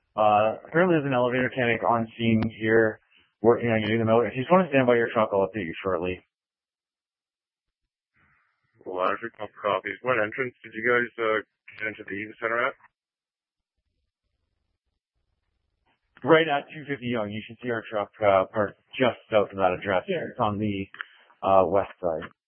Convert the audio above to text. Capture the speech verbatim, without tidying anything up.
Uh, apparently there's an elevator mechanic on scene here working on getting them out. If you just want to stand by your truck, I'll update you shortly. Well, I should couple copies. What entrance did you guys uh, get into the Eaton Center at? Right at two fifty Young, you should see our truck uh, parked just south of that address. Here. It's on the uh, west side.